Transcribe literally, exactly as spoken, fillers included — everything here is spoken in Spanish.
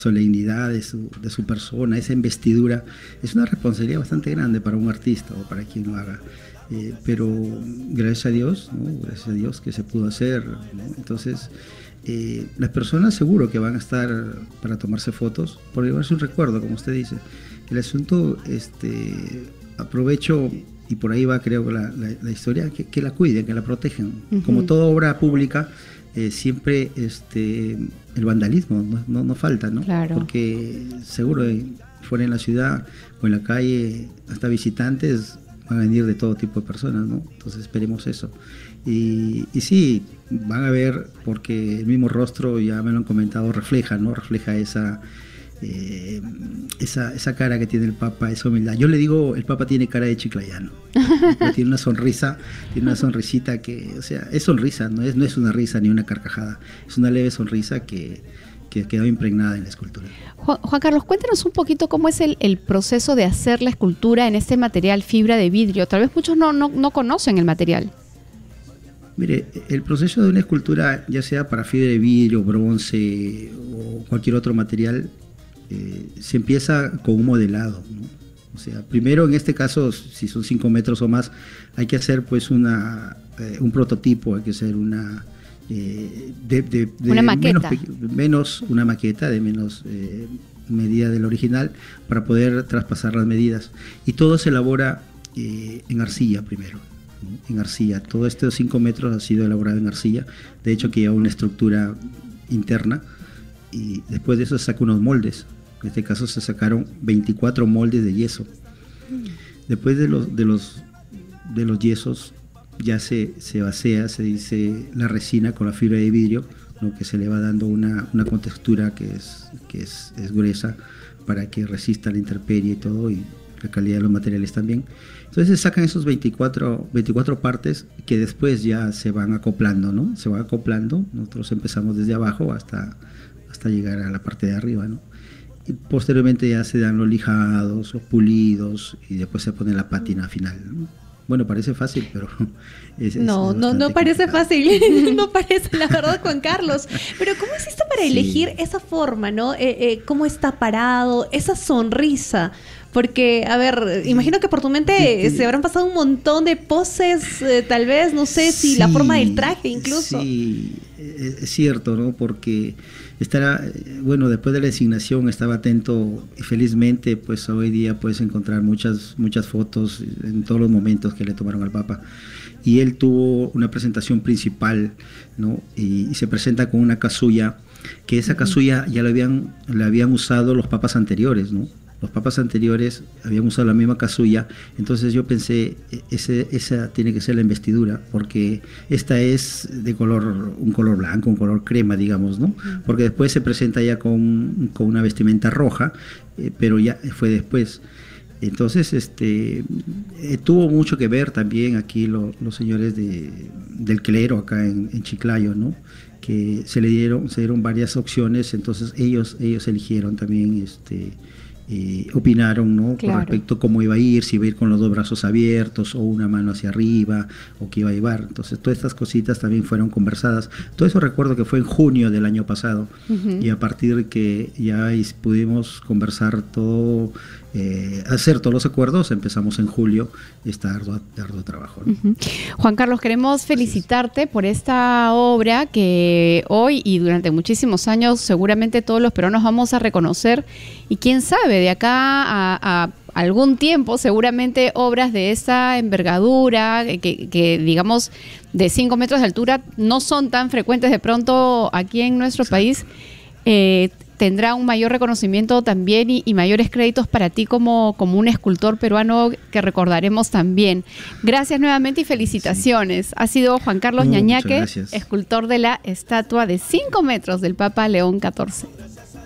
solemnidad de su, de su persona, esa investidura, es una responsabilidad bastante grande para un artista o para quien lo haga. Eh, pero gracias a Dios, ¿no? Gracias a Dios que se pudo hacer, ¿no? Entonces, eh, las personas seguro que van a estar para tomarse fotos, por llevarse un recuerdo, como usted dice. El asunto, este, aprovecho, y por ahí va creo la, la, la historia, que, que la cuiden, que la protejan. Uh-huh. Como toda obra pública, eh, siempre este, el vandalismo no, no, no falta, ¿no? Claro. Porque seguro eh, fuera en la ciudad o en la calle, hasta visitantes van a venir de todo tipo de personas, ¿no? Entonces esperemos eso. Y, y sí, van a ver, porque el mismo rostro, ya me lo han comentado, refleja, ¿no? Refleja esa, eh, esa, esa cara que tiene el Papa, esa humildad. Yo le digo, el Papa tiene cara de chiclayano. Tiene una sonrisa, tiene una sonrisita que, o sea, es sonrisa, no es, no es una risa ni una carcajada, es una leve sonrisa que, que quedó impregnada en la escultura. Juan, Juan Carlos, cuéntanos un poquito cómo es el, el proceso de hacer la escultura en este material fibra de vidrio. Tal vez muchos no, no, no conocen el material. Mire, el proceso de una escultura, ya sea para fibra de vidrio, bronce o cualquier otro material, eh, se empieza con un modelado, ¿no? O sea, primero en este caso, si son cinco metros o más, hay que hacer pues una, eh, un prototipo, hay que hacer una... Eh, de, de, de una maqueta. Menos, menos una maqueta de menos eh, medida del original para poder traspasar las medidas. Y todo se elabora eh, en arcilla primero, ¿no? En arcilla. Todo estos cinco metros ha sido elaborado en arcilla. De hecho, que lleva una estructura interna. Y después de eso se sacan unos moldes. En este caso se sacaron veinticuatro moldes de yeso. Después de los, de los, de los yesos, ya se, se vacía, se dice, la resina con la fibra de vidrio, ¿no? Que se le va dando una, una contextura que, es, que es, es gruesa para que resista la intemperie y todo, y la calidad de los materiales también. Entonces se sacan esos veinticuatro, veinticuatro partes que después ya se van acoplando, ¿no? Se van acoplando, nosotros empezamos desde abajo hasta, hasta llegar a la parte de arriba, ¿no? Y posteriormente ya se dan los lijados, los pulidos, y después se pone la pátina final, ¿no? Bueno, parece fácil, pero... Es, no, es no, no parece complicado. fácil, no parece, la verdad, Juan Carlos. Pero ¿cómo hiciste para Sí. elegir esa forma, no? Eh, eh, ¿Cómo está parado? Esa sonrisa. Porque, a ver, imagino que por tu mente Sí, sí. se habrán pasado un montón de poses, eh, tal vez, no sé si Sí, la forma del traje incluso. Sí, es cierto, ¿no? Porque estará, bueno, después de la designación estaba atento y felizmente, pues hoy día puedes encontrar muchas, muchas fotos en todos los momentos que le tomaron al Papa. Y él tuvo una presentación principal, ¿no? Y, y se presenta con una casulla, que esa casulla ya la habían, la habían usado los papas anteriores, ¿no? Los papas anteriores habían usado la misma casulla, entonces yo pensé, ese, esa tiene que ser la investidura, porque esta es de color, un color blanco, un color crema, digamos, ¿no? Porque después se presenta ya con, con una vestimenta roja, eh, pero ya fue después. Entonces, este, eh, tuvo mucho que ver también aquí lo, los señores de, del clero acá en, en Chiclayo, ¿no? Que se le dieron, se dieron varias opciones, entonces ellos, ellos eligieron también, este, eh, opinaron, ¿no? Claro. Con respecto a cómo iba a ir, si iba a ir con los dos brazos abiertos o una mano hacia arriba, o qué iba a llevar. Entonces, todas estas cositas también fueron conversadas. Todo eso recuerdo que fue en junio del año pasado, uh-huh. Y a partir de que ya pudimos conversar todo, eh, hacer todos los acuerdos, empezamos en julio este arduo, arduo trabajo, ¿no? Uh-huh. Juan Carlos, queremos felicitarte por esta obra que hoy y durante muchísimos años seguramente todos los peruanos vamos a reconocer, y quién sabe, de acá a, a algún tiempo seguramente obras de esa envergadura, que, que digamos de cinco metros de altura no son tan frecuentes de pronto aquí en nuestro Exacto. país, eh, tendrá un mayor reconocimiento también y, y mayores créditos para ti como, como un escultor peruano que recordaremos también. Gracias nuevamente y felicitaciones. Sí. Ha sido Juan Carlos no, Ñañaque, escultor de la estatua de cinco metros del Papa León catorce.